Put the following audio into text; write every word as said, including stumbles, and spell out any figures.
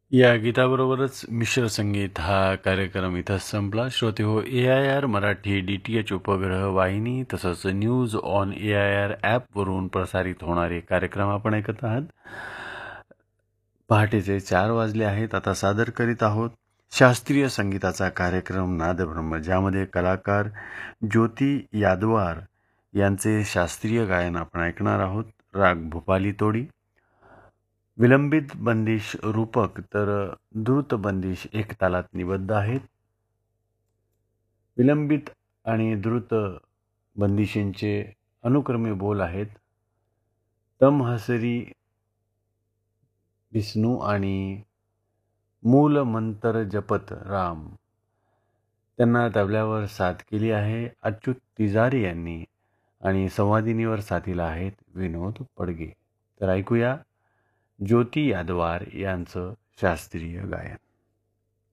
या गीताबरोबरच मिश्र संगीत हा कार्यक्रम इथंच संपला. श्रोते हो, ए I R Marathi D T H उपग्रह वाहिनी तसंच news on A I R ॲपवरून प्रसारित होणारे कार्यक्रम आपण ऐकत आहात. पहाटेचे चार वाजले आहेत. आता सादर करीत आहोत शास्त्रीय संगीताचा कार्यक्रम नादब्रह्म, ज्यामध्ये कलाकार ज्योती यादवार यांचे शास्त्रीय गायन आपण ऐकणार आहोत. राग भूपाली तोडी, विलंबित बंदिश रूपक तर द्रुत बंदिश एक तालात निबद्ध आहेत. विलंबित आणि द्रुत बंदिशींचे अनुक्रमे बोल आहेत तम हसरी विष्णू आणि मूल मंतर जपत राम. त्यांना तबल्यावर साथ केली आहे अच्युत तिजारी यांनी आणि संवादिनीवर साथीला आहेत विनोद पडगे. तर ऐकूया ज्योती यादवार यांचं शास्त्रीय गायन.